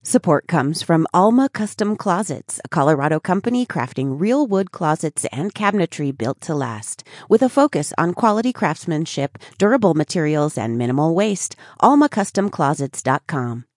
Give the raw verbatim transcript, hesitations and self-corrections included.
Support comes from Alma Custom Closets, a Colorado company crafting real wood closets and cabinetry built to last. With a focus on quality craftsmanship, durable materials, and minimal waste, alma custom closets dot com.